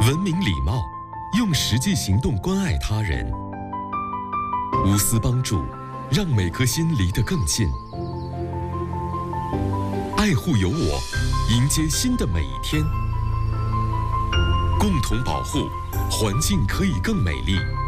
文明礼貌，用实际行动关爱他人，无私帮助，让每颗心离得更近。爱护有我，迎接新的每一天。共同保护，环境可以更美丽。